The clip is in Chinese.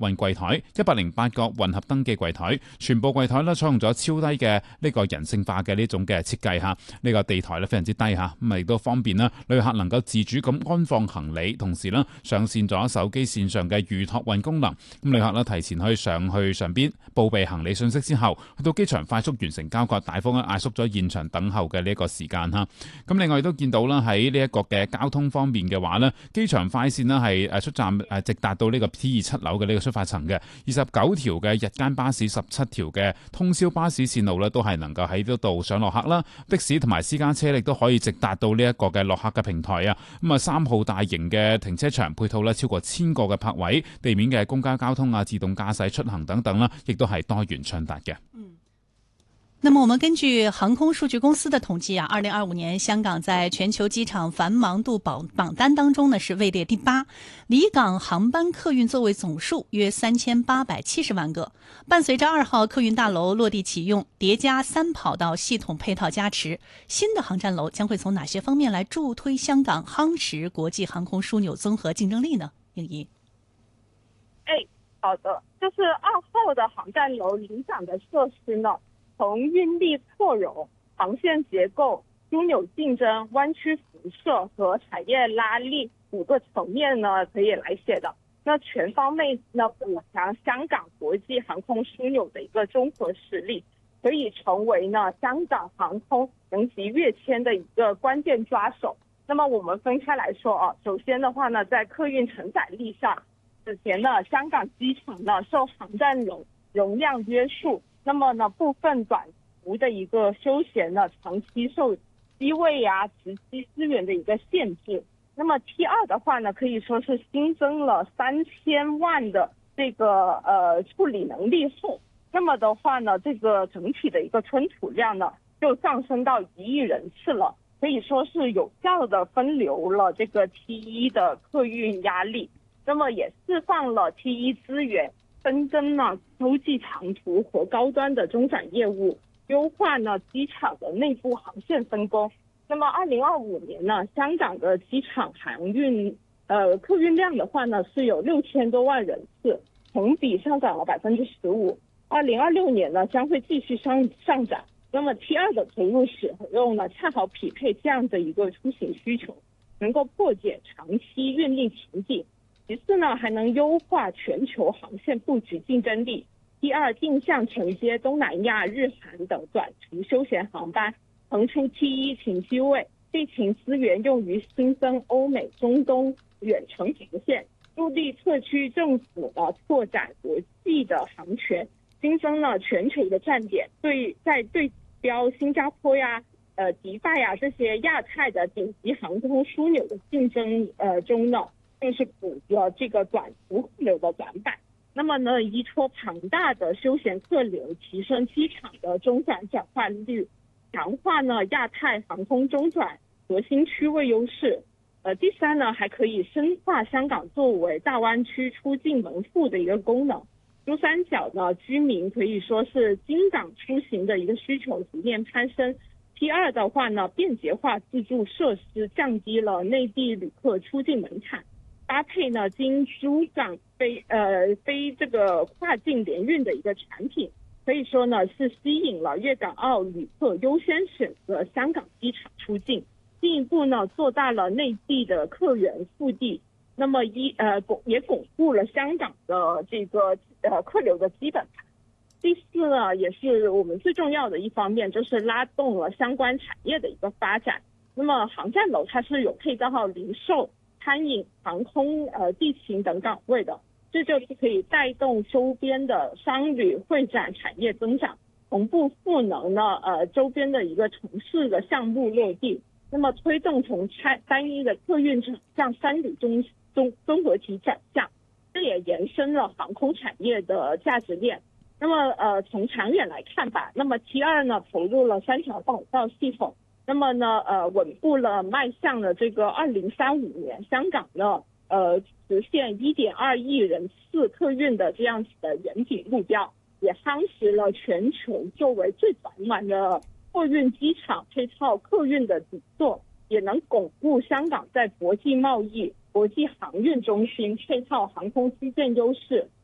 運櫃台，108個混合登記櫃台，全部櫃台咧採用咗超低嘅呢個人性化嘅呢種嘅設計嚇，呢個地台咧非常之低嚇，咁亦都方便啦旅客能夠自主咁安放行李，同時咧上線咗手機線上嘅預託運功能，咁旅客咧提前可以上邊報備行李信息之後，去到機場快速完成交割，大幅壓縮咗現場等候嘅呢一個時間嚇。咁另外亦都見到啦，喺呢一個嘅交通方面嘅話咧，機場快線咧係出站直達到呢個 T27樓嘅呢個出發層嘅29條嘅日間巴士、17條嘅通宵巴士線路咧，都係能夠喺呢度上落客啦。的士同埋私家車亦都可以直達到呢一個嘅落客嘅平台啊。咁啊，3號大型嘅停車場配套咧超過1000個嘅泊位，地面嘅公交交通啊、自動駕駛出行等等啦，亦都係多元暢達嘅。 那麼我們根據航空數據公司的統計啊，2025年香港在全球機場繁忙度榜單當中呢是位列第8，離港航班客運座位總數約3870萬個。伴隨着2號客運大樓落地啟用，疊加3跑道系統配套加持，新的航站樓將會從哪些方面來助推香港夯實國際航空樞紐綜合競爭力呢？應怡。 好的，就是2號的航站樓領展的設施呢，從運力擴容、航線結構、樞紐競爭、灣區輻射和產業拉力5個層面呢，可以來寫的。那全方位呢補強香港國際航空樞紐的一個綜合實力，可以成為呢香港航空能級躍遷的一個關鍵抓手。那麼我們分開來說啊，首先的話呢，在客運承載力上，此前呢香港機場呢受航站樓容量約束，那麼呢部分短途的一個休閒呢長期受機位啊、值機資源的一個限制。那麼 T2 的話呢，可以說是新增了3000萬的這個處理能力後，那麼的話呢，這個整體的一個吞吐量呢就上升到1億人次了，可以說是有效的分流了這個 T1 的客運壓力，那麼也釋放了 T1 資源，分增呢洲際長途和高端的中轉業務，優化呢機場的內部航線分工。那麼2025年呢，香港的機場航運客運量的話呢是有6000多萬人次，同比上漲了15%。2026年呢將會繼續上漲。那麼 T2 的投入使用呢，恰好匹配這樣的一個出行需求，能夠破解長期運力瓶頸。其次呢，還能優化全球航線布局競爭力。T2定向承接東南亞、日韓等短途休閒航班，騰出 T1 停機位，地勤資源用於新增歐美、中東遠程航線，助力特區政府呢拓展國際的航權，新增了全球的站點，在對標新加坡呀、迪拜呀這些亞太的頂級航空樞紐的競爭中呢，就是補了這個短途客流的短板。那麼呢，依托龐大的休閒客流，提升機場的中轉轉換率，強化呢亞太航空中轉核心區位優勢。第三呢，還可以深化香港作為大灣區出境門戶的一個功能。珠三角呢，居民可以說是京港出行的一個需求逐漸攀升。T2的話呢，便捷化自助設施，降低了內地旅客出境門檻，搭配呢經珠港非這個跨境聯運的一個產品，可以說呢是吸引了粵港澳旅客優先選擇香港機場出境，進一步呢做大了內地的客源腹地。那麼也鞏固了香港的這個客流的基本盤。第四呢，也是我們最重要的一方面，就是拉動了相關產業的一個發展。那麼航站樓它是有配套零售、餐飲、航空、地勤等崗位的，這就是可以帶動周邊的商旅會展產業增長，同步賦能呢周邊的一個城市的項目落地，那麼推動從單一的客運向三旅綜合體轉向，這也延伸了航空產業的價值鏈。那麼從長遠來看吧，那麼 T2 呢投入了3條跑道系統，那麼呢穩步了邁向了這個2035年香港呢實現1.2億人次客運的這樣子的遠景目標，也夯實了全球作為最繁忙的貨運機場配套客運的底座，也能鞏固香港在國際貿易、國際航運中心配套航空基建優勢，